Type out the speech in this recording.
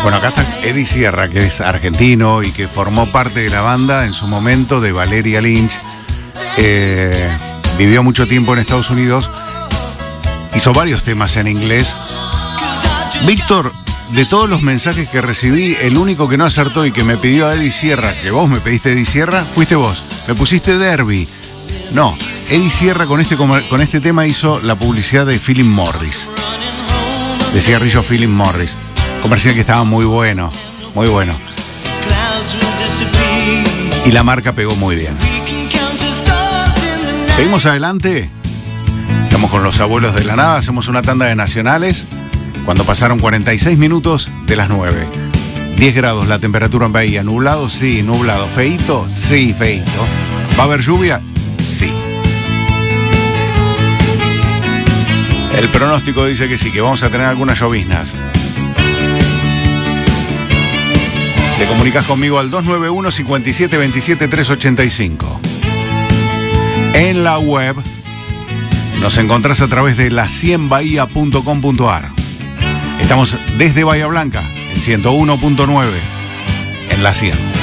Bueno, acá está Eddie Sierra, que es argentino y que formó parte de la banda en su momento de Valeria Lynch. Vivió mucho tiempo en Estados Unidos. Hizo varios temas en inglés. Víctor, de todos los mensajes que recibí, el único que no acertó y que me pidió a Eddie Sierra, que vos me pediste Eddie Sierra, fuiste vos. Me pusiste Derby. No, Eddie Sierra con este tema hizo la publicidad de Philip Morris. De cigarrillo Philip Morris. Comercial que estaba muy bueno, muy bueno. Y la marca pegó muy bien. Seguimos adelante. Estamos con los abuelos de la nada. Hacemos una tanda de nacionales. Cuando pasaron 46 minutos de las 9. 10 grados la temperatura en Bahía. Nublado, sí, nublado. Feíto, sí, feíto. ¿Va a haber lluvia? Sí. El pronóstico dice que sí, que vamos a tener algunas lloviznas. Te comunicas conmigo al 291-5727-385. En la web nos encontrás a través de la100bahía.com.ar. Estamos desde Bahía Blanca, en 101.9, en la 100.